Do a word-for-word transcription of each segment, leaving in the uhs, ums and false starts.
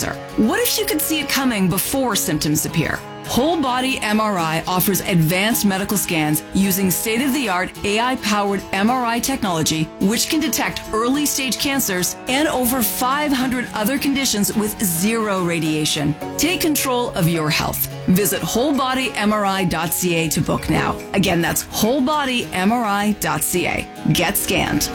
cancer. What if you could see it coming before symptoms appear? Whole Body M R I offers advanced medical scans using state-of-the-art A I-powered M R I technology, which can detect early-stage cancers and over five hundred other conditions with zero radiation. Take control of your health. Visit whole body M R I dot C A to book now. Again, that's whole body M R I dot C A. Get scanned.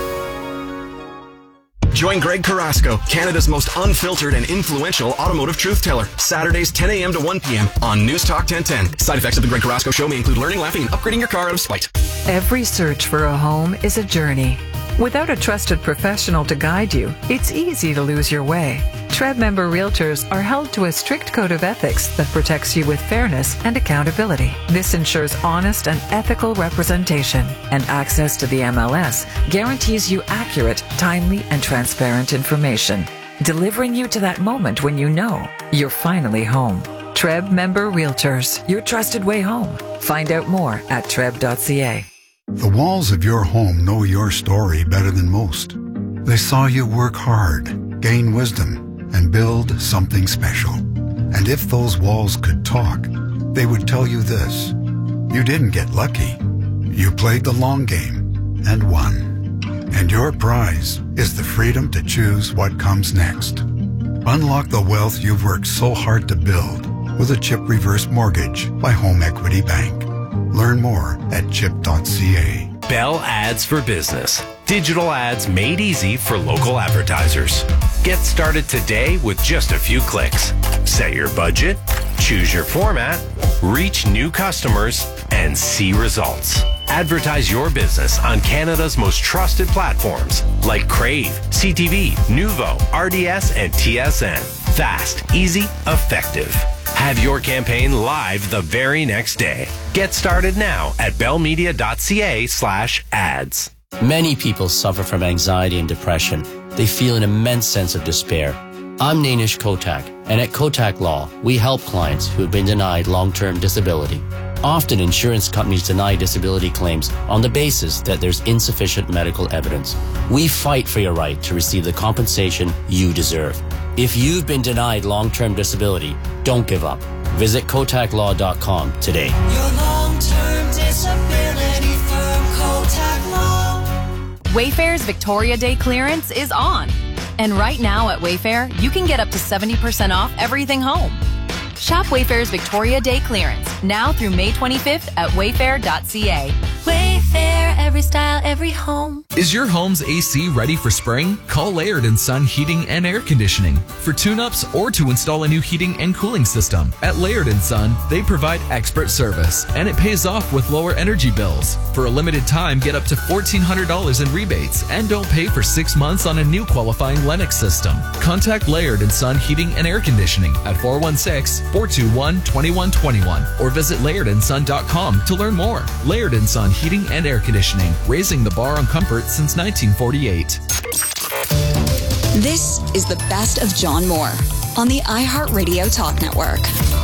Join Greg Carrasco, Canada's most unfiltered and influential automotive truth teller. Saturdays, ten a.m. to one p.m. on News Talk ten ten. Side effects of the Greg Carrasco Show may include learning, laughing, and upgrading your car out of spite. Every search for a home is a journey. Without a trusted professional to guide you, it's easy to lose your way. T R E B member realtors are held to a strict code of ethics that protects you with fairness and accountability. This ensures honest and ethical representation, and access to the M L S guarantees you accurate, timely, and transparent information, delivering you to that moment when you know you're finally home. T R E B member realtors, your trusted way home. Find out more at T R E B dot C A. The walls of your home know your story better than most. They saw you work hard, gain wisdom, and build something special. And if those walls could talk, they would tell you this: you didn't get lucky. You played the long game and won. And your prize is the freedom to choose what comes next. Unlock the wealth you've worked so hard to build with a CHIP reverse mortgage by Home Equity Bank. Learn more at chip dot c a. Bell Ads for Business. Digital ads made easy for local advertisers. Get started today with just a few clicks. Set your budget, choose your format, reach new customers, and see results. Advertise your business on Canada's most trusted platforms like Crave, C T V, Nuvo, R D S, and T S N. Fast, easy, effective. Have your campaign live the very next day. Get started now at bell media dot c a slash ads. Many people suffer from anxiety and depression. They feel an immense sense of despair. I'm Nainish Kotak, and at Kotak Law, we help clients who have been denied long-term disability. Often, insurance companies deny disability claims on the basis that there's insufficient medical evidence. We fight for your right to receive the compensation you deserve. If you've been denied long-term disability, don't give up. Visit kotak law dot com today. Your long-term disability firm, Kotak Law. Wayfair's Victoria Day clearance is on. And right now at Wayfair, you can get up to seventy percent off everything home. Shop Wayfair's Victoria Day clearance now through May twenty-fifth at wayfair dot c a. Wayfair, every style, every home. Is your home's A C ready for spring? Call Laird and Son Heating and Air Conditioning for tune-ups or to install a new heating and cooling system. At Laird and Son, they provide expert service, and it pays off with lower energy bills. For a limited time, get up to fourteen hundred dollars in rebates and don't pay for six months on a new qualifying Lennox system. Contact Laird and Son Heating and Air Conditioning at four one six, four two one, two one two one or visit laird and son dot com to learn more. Laird and Son Heating and Air Conditioning, raising the bar on comfort since nineteen forty-eight. This is the best of John Moore on the iHeartRadio Talk Network.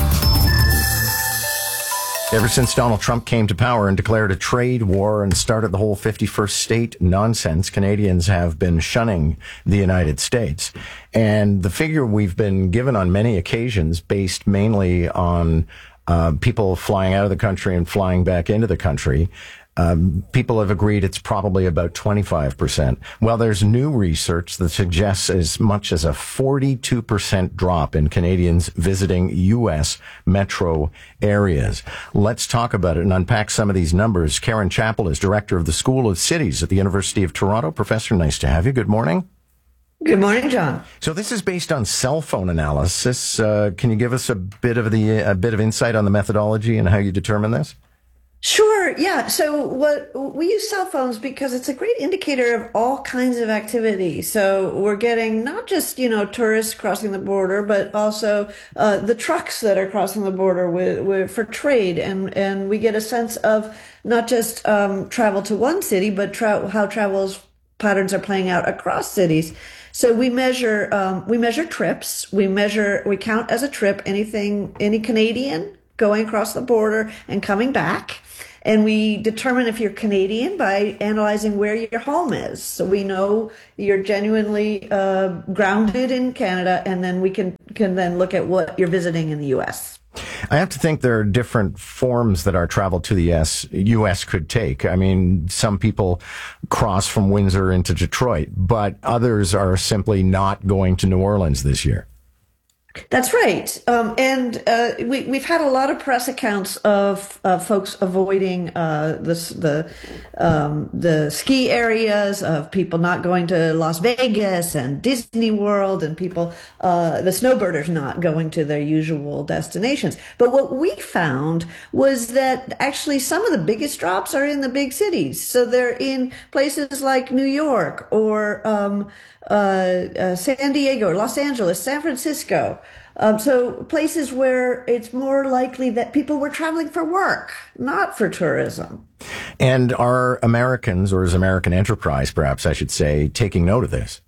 Ever since Donald Trump came to power and declared a trade war and started the whole fifty-first state nonsense, Canadians have been shunning the United States. And the figure we've been given on many occasions, based mainly on uh, people flying out of the country and flying back into the country, Um, people have agreed it's probably about twenty-five percent. Well, there's new research that suggests as much as a forty-two percent drop in Canadians visiting U S metro areas. Let's talk about it and unpack some of these numbers. Karen Chappell is director of the School of Cities at the University of Toronto. Professor, nice to have you. Good morning. Good morning, John. So this is based on cell phone analysis. Uh, can you give us a bit of the a bit of insight on the methodology and how you determine this? Sure. Yeah. So what we use cell phones because it's a great indicator of all kinds of activity. So we're getting not just, you know, tourists crossing the border, but also uh, the trucks that are crossing the border with, with for trade. And, and we get a sense of not just um, travel to one city, but tra- how travel's patterns are playing out across cities. So we measure, um, we measure trips. We measure, we count as a trip anything, any Canadian going across the border and coming back. And we determine if you're Canadian by analyzing where your home is. So we know you're genuinely uh, grounded in Canada, and then we can, can then look at what you're visiting in the U S. I have to think there are different forms that our travel to the U S could take. I mean, some people cross from Windsor into Detroit, but others are simply not going to New Orleans this year. That's right. Um, and uh, we, we've had a lot of press accounts of uh, folks avoiding uh, this, the um, the ski areas, of people not going to Las Vegas and Disney World, and people, uh, the snowbirders not going to their usual destinations. But what we found was that actually some of the biggest drops are in the big cities. So they're in places like New York or um, uh, uh, San Diego, Los Angeles, San Francisco. Um, so places where it's more likely that people were traveling for work, not for tourism. And are Americans, or is American enterprise, perhaps I should say, taking note of this?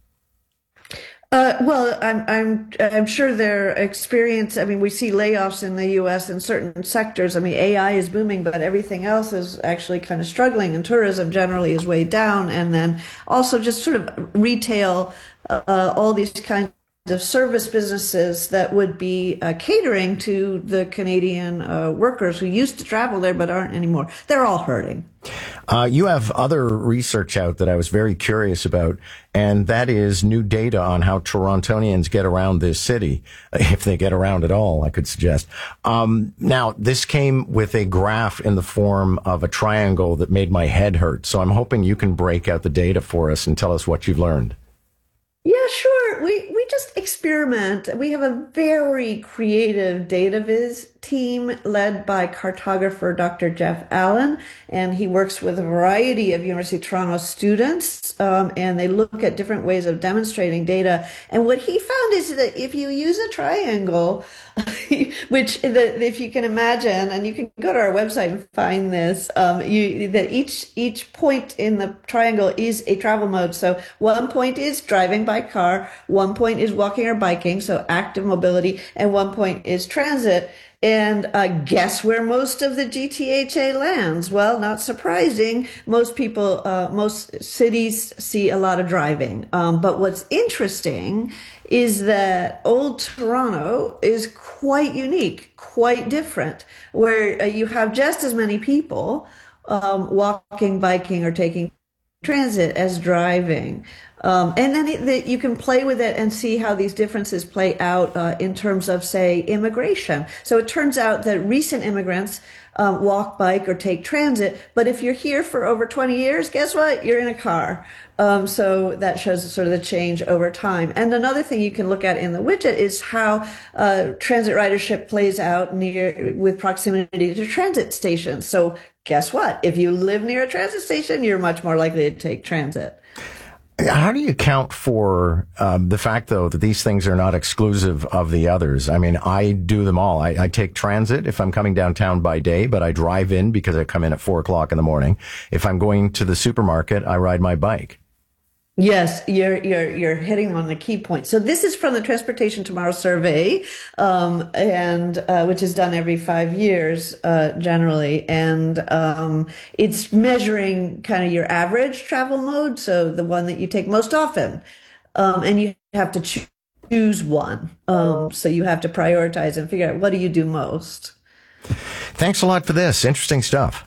Uh, well, I'm, I'm, I'm sure their experience, I mean, we see layoffs in the U S in certain sectors. I mean, A I is booming, but everything else is actually kind of struggling, and tourism generally is way down. And then also just sort of retail, uh, all these kinds of service businesses that would be uh, catering to the Canadian uh, workers who used to travel there but aren't anymore. They're all hurting. Uh, you have other research out that I was very curious about, and that is new data on how Torontonians get around this city, if they get around at all, I could suggest. Um, now, this came with a graph in the form of a triangle that made my head hurt, so I'm hoping you can break out the data for us and tell us what you've learned. Yeah, sure. We we just experiment. We have a very creative data viz team led by cartographer Doctor Jeff Allen, and he works with a variety of University of Toronto students, um, and they look at different ways of demonstrating data. And what he found is that if you use a triangle, which the, if you can imagine, and you can go to our website and find this, um, you, that each each point in the triangle is a travel mode. So one point is driving by car, one point is walking or biking, so active mobility, and one point is transit. And uh, guess where most of the G T H A lands? Well, not surprising. Most people, uh, most cities see a lot of driving. Um, but what's interesting is that Old Toronto is quite unique, quite different, where uh, you have just as many people um, walking, biking, or taking transit as driving. Um, and then it, the, you can play with it and see how these differences play out uh, in terms of, say, immigration. So it turns out that recent immigrants um, walk, bike, or take transit. But if you're here for over twenty years, guess what? You're in a car. Um, so that shows sort of the change over time. And another thing you can look at in the widget is how uh, transit ridership plays out near with proximity to transit stations. So guess what? If you live near a transit station, you're much more likely to take transit. How do you account for um, the fact, though, that these things are not exclusive of the others? I mean, I do them all. I, I take transit if I'm coming downtown by day, but I drive in because I come in at four o'clock in the morning. If I'm going to the supermarket, I ride my bike. Yes, you're you're you're hitting on the key point. So this is from the Transportation Tomorrow survey, um, and uh, which is done every five years uh, generally, and um, it's measuring kind of your average travel mode, so the one that you take most often, um, and you have to choose one. Um, so you have to prioritize and figure out what do you do most. Thanks a lot for this. Interesting stuff.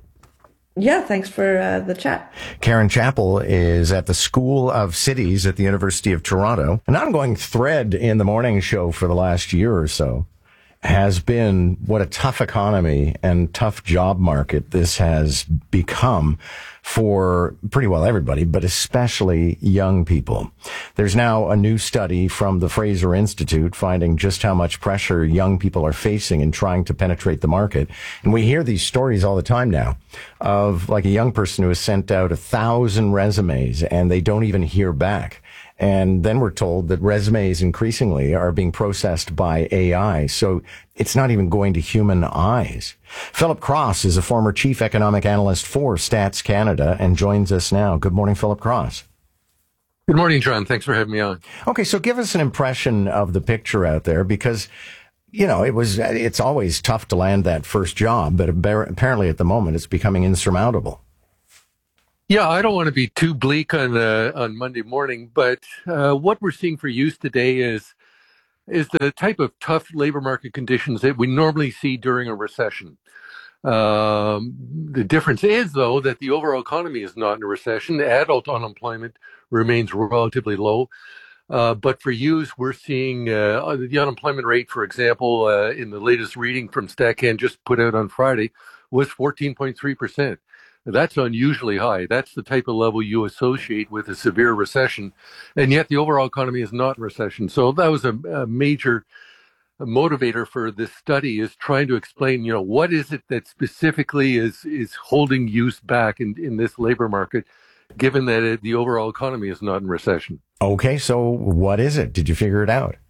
Yeah, thanks for uh, the chat. Karen Chappell is at the School of Cities at the University of Toronto. An ongoing thread in the morning show for the last year or so has been what a tough economy and tough job market this has become for pretty well everybody, but especially young people. There's now a new study from the Fraser Institute finding just how much pressure young people are facing in trying to penetrate the market. And we hear these stories all the time now of like a young person who has sent out a thousand resumes and they don't even hear back. And then we're told that resumes increasingly are being processed by A I. So it's not even going to human eyes. Philip Cross is a former chief economic analyst for Stats Canada and joins us now. Good morning, Philip Cross. Good morning, John. Thanks for having me on. Okay, so give us an impression of the picture out there, because you know, it was, it's always tough to land that first job, but apparently at the moment it's becoming insurmountable. Yeah, I don't want to be too bleak on uh, on Monday morning, but uh, what we're seeing for youth today is is the type of tough labor market conditions that we normally see during a recession. Um, the difference is, though, that the overall economy is not in a recession. Adult unemployment remains relatively low. Uh, but for youth, we're seeing uh, the unemployment rate, for example, uh, in the latest reading from StatCan just put out on Friday, was fourteen point three percent. That's unusually high. That's the type of level you associate with a severe recession. And yet the overall economy is not in recession. So that was a, a major motivator for this study, is trying to explain, you know, what is it that specifically is is holding youth back in, in this labor market, given that it, the overall economy is not in recession. Okay, so what is it? Did you figure it out?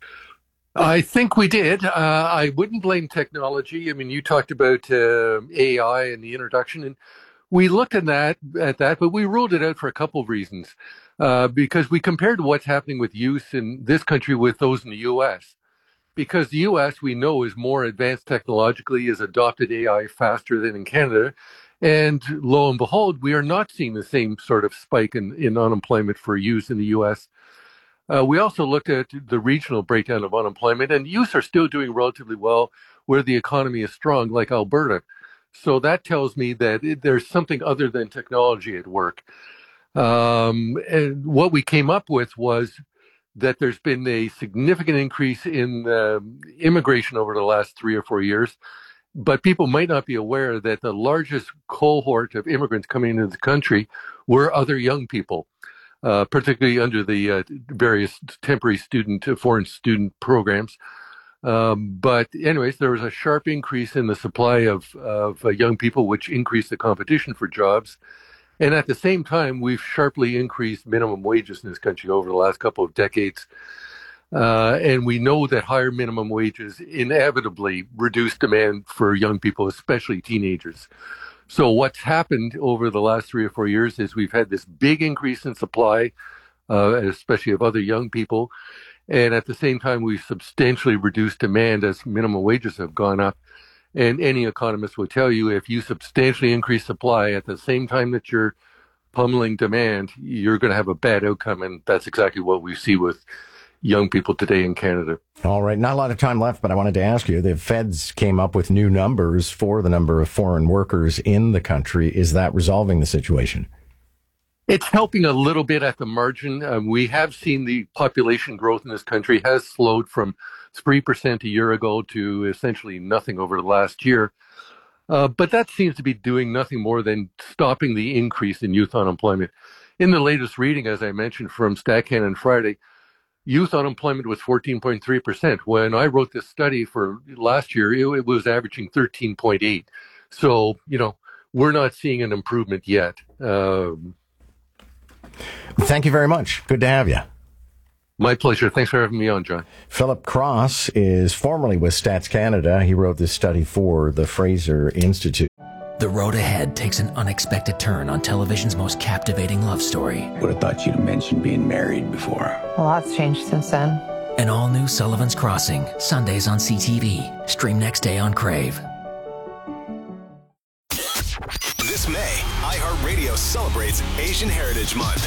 I think we did. Uh, I wouldn't blame technology. I mean, you talked about uh, A I and the introduction, and we looked at that, at that, but we ruled it out for a couple of reasons. Uh, because we compared what's happening with youth in this country with those in the U S. Because the U S, we know, is more advanced technologically, has adopted A I faster than in Canada. And lo and behold, we are not seeing the same sort of spike in, in unemployment for youth in the U S. Uh, we also looked at the regional breakdown of unemployment, and youth are still doing relatively well where the economy is strong, like Alberta. So that tells me that it, there's something other than technology at work. Um, and what we came up with was that there's been a significant increase in uh, immigration over the last three or four years. But people might not be aware that the largest cohort of immigrants coming into the country were other young people, uh, particularly under the uh, various temporary student, uh, foreign student programs. Um, but anyways, there was a sharp increase in the supply of, of uh, young people, which increased the competition for jobs. And at the same time, we've sharply increased minimum wages in this country over the last couple of decades. Uh, and we know that higher minimum wages inevitably reduce demand for young people, especially teenagers. So what's happened over the last three or four years is we've had this big increase in supply, uh, especially of other young people. And at the same time, we've substantially reduced demand as minimum wages have gone up. And any economist will tell you, if you substantially increase supply at the same time that you're pummeling demand, you're going to have a bad outcome. And that's exactly what we see with young people today in Canada. All right. Not a lot of time left, but I wanted to ask you, the feds came up with new numbers for the number of foreign workers in the country. Is that resolving the situation? It's helping a little bit at the margin. Um, we have seen the population growth in this country has slowed from three percent a year ago to essentially nothing over the last year. Uh, but that seems to be doing nothing more than stopping the increase in youth unemployment. In the latest reading, as I mentioned, from StatCan on Friday, youth unemployment was fourteen point three percent. When I wrote this study for last year, it, it was averaging thirteen point eight. So, you know, we're not seeing an improvement yet. Um, Thank you very much. Good to have you. My pleasure. Thanks for having me on, John. Philip Cross is formerly with Stats Canada. He wrote this study for the Fraser Institute. The road ahead takes an unexpected turn on television's most captivating love story. Would have thought you'd mentioned being married before. A lot's changed since then. An all-new Sullivan's Crossing, Sundays on C T V. Stream next day on Crave. This May, iHeartRadio celebrates Asian Heritage Month.